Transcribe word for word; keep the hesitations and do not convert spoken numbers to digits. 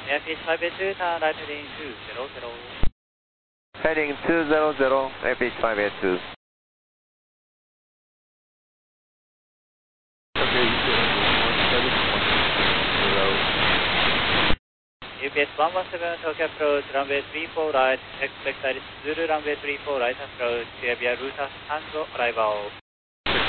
Airfish five eight two, turn right heading two zero zero. Heading two zero zero, Airfish five eight two. Okay, you said one seven one zero. U P S one one seven, Tokyo approach, runway three four right, expect Zulu runway three four right approach, Sierra Via Ruta, Tango arrival.